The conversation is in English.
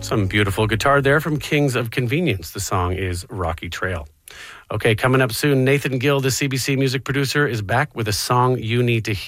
Some beautiful guitar there from Kings of Convenience. The song is Rocky Trail. Okay, coming up soon, Nathan Gill, the CBC music producer, is back with a song you need to hear.